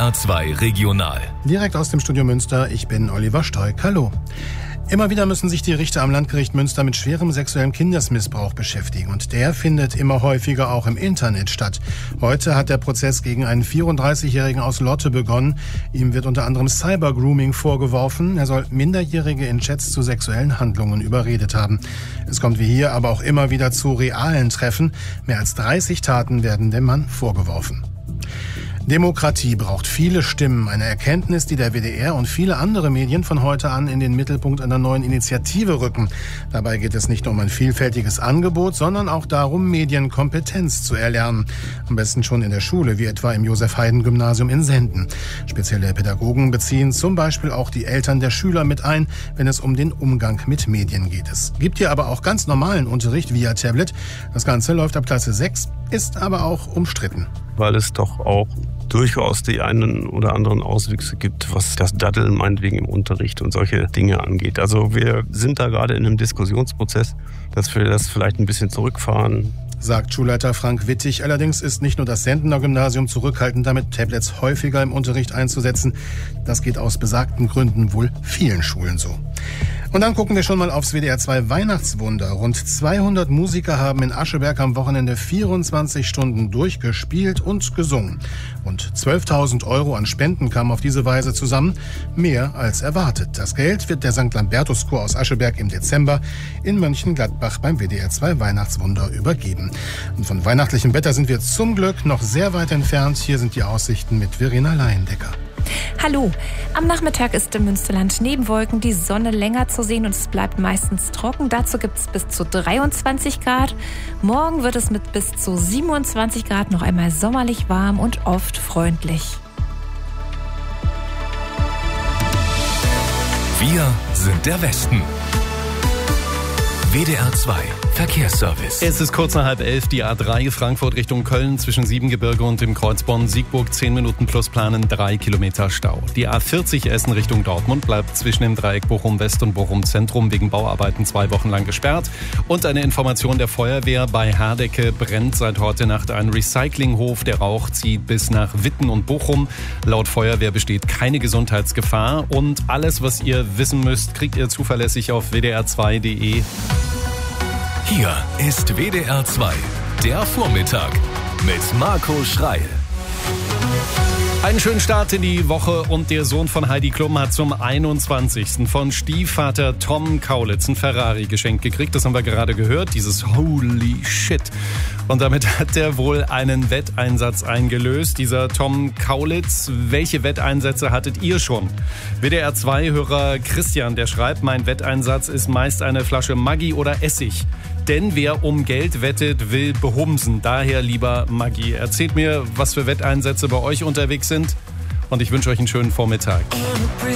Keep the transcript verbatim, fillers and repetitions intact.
R zwei Regional. Direkt aus dem Studio Münster, ich bin Oliver Stoik. Hallo. Immer wieder müssen sich die Richter am Landgericht Münster mit schwerem sexuellem Kindesmissbrauch beschäftigen. Und der findet immer häufiger auch im Internet statt. Heute hat der Prozess gegen einen vierunddreißigjährigen aus Lotte begonnen. Ihm wird unter anderem Cybergrooming vorgeworfen. Er soll Minderjährige in Chats zu sexuellen Handlungen überredet haben. Es kommt wie hier aber auch immer wieder zu realen Treffen. Mehr als dreißig Taten werden dem Mann vorgeworfen. Demokratie braucht viele Stimmen. Eine Erkenntnis, die der W D R und viele andere Medien von heute an in den Mittelpunkt einer neuen Initiative rücken. Dabei geht es nicht nur um ein vielfältiges Angebot, sondern auch darum, Medienkompetenz zu erlernen. Am besten schon in der Schule, wie etwa im Josef-Haydn-Gymnasium in Senden. Spezielle Pädagogen beziehen zum Beispiel auch die Eltern der Schüler mit ein, wenn es um den Umgang mit Medien geht. Es gibt hier aber auch ganz normalen Unterricht via Tablet. Das Ganze läuft ab Klasse sechs, ist aber auch umstritten. Weil es doch auch durchaus die einen oder anderen Auswüchse gibt, was das Daddeln meinetwegen im Unterricht und solche Dinge angeht. Also wir sind da gerade in einem Diskussionsprozess, dass wir das vielleicht ein bisschen zurückfahren, sagt Schulleiter Frank Wittig. Allerdings ist nicht nur das Sendener Gymnasium zurückhaltend damit, Tablets häufiger im Unterricht einzusetzen. Das geht aus besagten Gründen wohl vielen Schulen so. Und dann gucken wir schon mal aufs W D R zwei Weihnachtswunder. Rund zweihundert Musiker haben in Ascheberg am Wochenende vierundzwanzig Stunden durchgespielt und gesungen. Rund zwölftausend Euro an Spenden kamen auf diese Weise zusammen. Mehr als erwartet. Das Geld wird der Sankt Lambertus Chor aus Ascheberg im Dezember in Mönchengladbach beim W D R zwei Weihnachtswunder übergeben. Und von weihnachtlichem Wetter sind wir zum Glück noch sehr weit entfernt. Hier sind die Aussichten mit Verena Laiendecker. Hallo. Am Nachmittag ist im Münsterland neben Wolken die Sonne länger zu sehen und es bleibt meistens trocken. Dazu gibt es bis zu dreiundzwanzig Grad. Morgen wird es mit bis zu siebenundzwanzig Grad noch einmal sommerlich warm und oft freundlich. Wir sind der Westen. W D R zwei Verkehrsservice. Es ist kurz nach halb elf, die A drei Frankfurt Richtung Köln zwischen Siebengebirge und dem Kreuz Bonn-Siegburg zehn Minuten plus planen, drei Kilometer Stau. Die A vierzig Essen Richtung Dortmund bleibt zwischen dem Dreieck Bochum-West und Bochum-Zentrum wegen Bauarbeiten zwei Wochen lang gesperrt. Und eine Information der Feuerwehr: Bei Herdecke brennt seit heute Nacht ein Recyclinghof. Der Rauch zieht bis nach Witten und Bochum. Laut Feuerwehr besteht keine Gesundheitsgefahr. Und alles, was ihr wissen müsst, kriegt ihr zuverlässig auf w d r zwei punkt d e. Hier ist W D R zwei, der Vormittag mit Marco Schreil. Einen schönen Start in die Woche und der Sohn von Heidi Klum hat zum einundzwanzigsten von Stiefvater Tom Kaulitz ein Ferrari geschenkt gekriegt. Das haben wir gerade gehört, dieses Holy Shit. Und damit hat er wohl einen Wetteinsatz eingelöst, dieser Tom Kaulitz. Welche Wetteinsätze hattet ihr schon? W D R zwei Hörer Christian, der schreibt: Mein Wetteinsatz ist meist eine Flasche Maggi oder Essig. Denn wer um Geld wettet, will behumsen. Daher lieber Maggi. Erzählt mir, was für Wetteinsätze bei euch unterwegs sind. Und ich wünsche euch einen schönen Vormittag.